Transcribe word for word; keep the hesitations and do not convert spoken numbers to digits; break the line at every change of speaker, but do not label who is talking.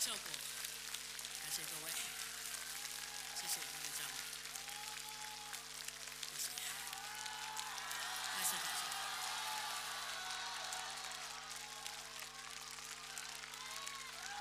效果，感谢各位，谢谢林会长。